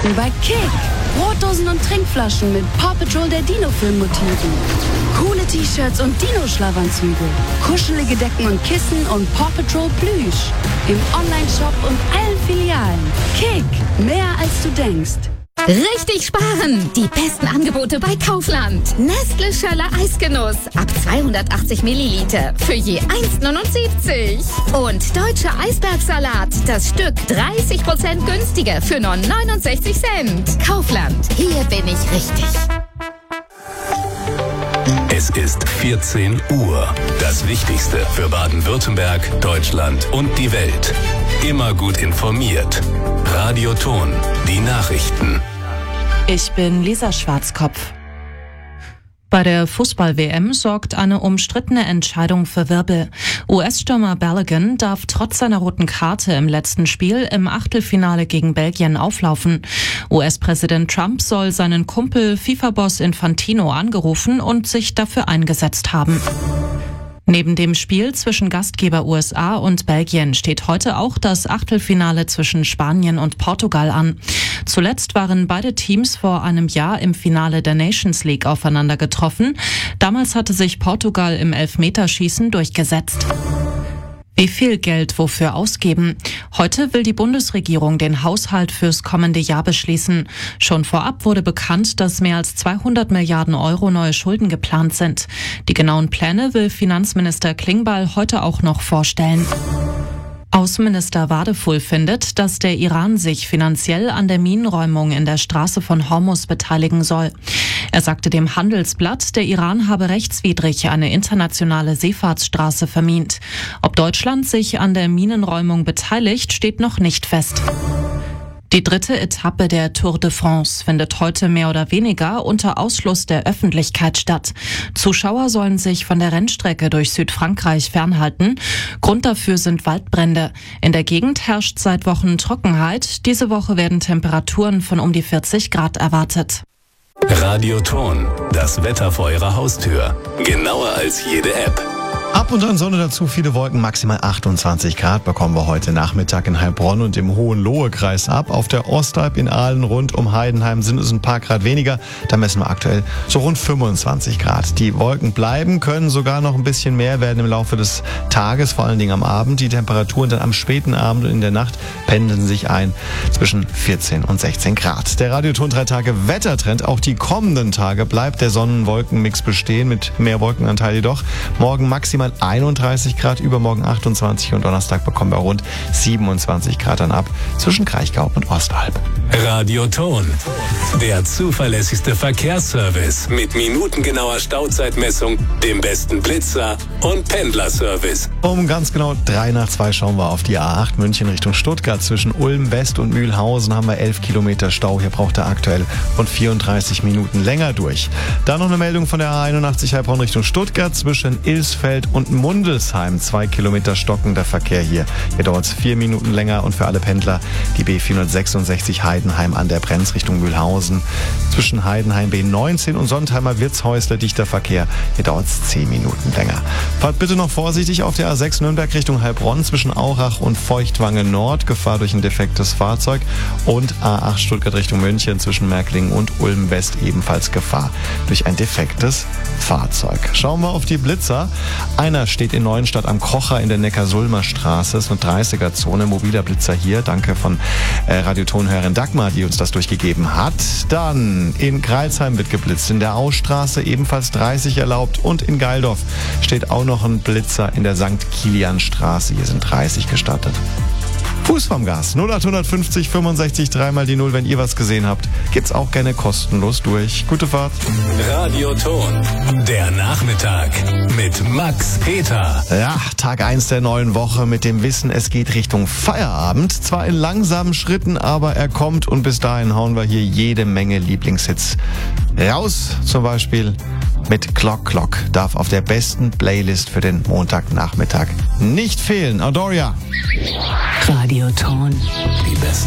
Weihnachten bei Kick. Brotdosen und Trinkflaschen mit Paw Patrol der Dino-Film-Motiven. Coole T-Shirts und Dino-Schlafanzüge. Kuschelige Decken und Kissen und Paw Patrol Plüsch. Im Online-Shop und allen Filialen. Kick, mehr als du denkst. Richtig sparen! Die besten Angebote bei Kaufland. Nestle Schöller Eisgenuss ab 280 Milliliter für je 1,79. Und deutscher Eisbergsalat, das Stück 30% günstiger für nur 69 Cent. Kaufland, hier bin ich richtig. Es ist 14 Uhr. Das Wichtigste für Baden-Württemberg, Deutschland und die Welt. Immer gut informiert. Radio Ton, die Nachrichten. Ich bin Lisa Schwarzkopf. Bei der Fußball-WM sorgt eine umstrittene Entscheidung für Wirbel. US-Stürmer Balogun darf trotz seiner roten Karte im letzten Spiel im Achtelfinale gegen Belgien auflaufen. US-Präsident Trump soll seinen Kumpel FIFA-Boss Infantino angerufen und sich dafür eingesetzt haben. Neben dem Spiel zwischen Gastgeber USA und Belgien steht heute auch das Achtelfinale zwischen Spanien und Portugal an. Zuletzt waren beide Teams vor einem Jahr im Finale der Nations League aufeinander getroffen. Damals hatte sich Portugal im Elfmeterschießen durchgesetzt. Wie viel Geld wofür ausgeben? Heute will die Bundesregierung den Haushalt fürs kommende Jahr beschließen. Schon vorab wurde bekannt, dass mehr als 200 Milliarden Euro neue Schulden geplant sind. Die genauen Pläne will Finanzminister Klingbeil heute auch noch vorstellen. Außenminister Wadefuhl findet, dass der Iran sich finanziell an der Minenräumung in der Straße von Hormuz beteiligen soll. Er sagte dem Handelsblatt, der Iran habe rechtswidrig eine internationale Seefahrtsstraße vermint. Ob Deutschland sich an der Minenräumung beteiligt, steht noch nicht fest. Die dritte Etappe der Tour de France findet heute mehr oder weniger unter Ausschluss der Öffentlichkeit statt. Zuschauer sollen sich von der Rennstrecke durch Südfrankreich fernhalten. Grund dafür sind Waldbrände. In der Gegend herrscht seit Wochen Trockenheit. Diese Woche werden Temperaturen von um die 40 Grad erwartet. Radio Ton, das Wetter vor Ihrer Haustür. Genauer als jede App. Ab und an Sonne dazu, viele Wolken, maximal 28 Grad bekommen wir heute Nachmittag in Heilbronn und im Hohenlohe-Kreis ab. Auf der Ostalb in Aalen rund um Heidenheim sind es ein paar Grad weniger. Da messen wir aktuell so rund 25 Grad. Die Wolken bleiben, können sogar noch ein bisschen mehr werden im Laufe des Tages, vor allen Dingen am Abend. Die Temperaturen dann am späten Abend und in der Nacht pendeln sich ein zwischen 14 und 16 Grad. Der Radioton 3 Tage Wettertrend, auch die kommenden Tage bleibt der Sonnen-Wolken-Mix bestehen, mit mehr Wolkenanteil jedoch. Morgen maximal 31 Grad, übermorgen 28 und Donnerstag bekommen wir rund 27 Grad dann ab zwischen Kraichgau und Ostalb. Radio Ton, der zuverlässigste Verkehrsservice mit minutengenauer Stauzeitmessung, dem besten Blitzer und Pendlerservice. Um ganz genau 3:02 schauen wir auf die A8 München Richtung Stuttgart. Zwischen Ulm West und Mühlhausen haben wir 11 Kilometer Stau. Hier braucht er aktuell rund 34 Minuten länger durch. Dann noch eine Meldung von der A81 Heilbronn Richtung Stuttgart. Zwischen Ilsfeld und Mundelsheim 2 Kilometer stockender Verkehr hier. Hier dauert es 4 Minuten länger und für alle Pendler die B466 Heidenheim an der Brenz Richtung Mühlhausen. Zwischen Heidenheim B19 und Sontheimer Wirtshäusler dichter Verkehr. Hier dauert es 10 Minuten länger. Fahrt bitte noch vorsichtig auf der A6 Nürnberg Richtung Heilbronn zwischen Aurach und Feuchtwangen Nord. Gefahr durch ein defektes Fahrzeug. Und A8 Stuttgart Richtung München zwischen Märklingen und Ulm West ebenfalls Gefahr durch ein defektes Fahrzeug. Schauen wir auf die Blitzer. Einer steht in Neuenstadt am Kocher in der Neckarsulmer Straße. Das ist eine 30er-Zone. Mobiler Blitzer hier. Danke von Radiotonhörerin Dagmar, die uns das durchgegeben hat. Dann in Greilsheim wird geblitzt. In der Austraße ebenfalls 30 erlaubt. Und in Geildorf steht auch noch ein Blitzer in der St. Kilian-Straße. Hier sind 30 gestattet. Fuß vom Gas. 0850 65 3 mal die 0. Wenn ihr was gesehen habt, geht's auch gerne kostenlos durch. Gute Fahrt. Radio Ton, der Nachmittag mit Max Peter. Ja, Tag 1 der neuen Woche mit dem Wissen, es geht Richtung Feierabend. Zwar in langsamen Schritten, aber er kommt und bis dahin hauen wir hier jede Menge Lieblingshits raus. Zum Beispiel mit Clock Clock darf auf der besten Playlist für den Montagnachmittag nicht fehlen. Adoria. Radio Ton. Die besten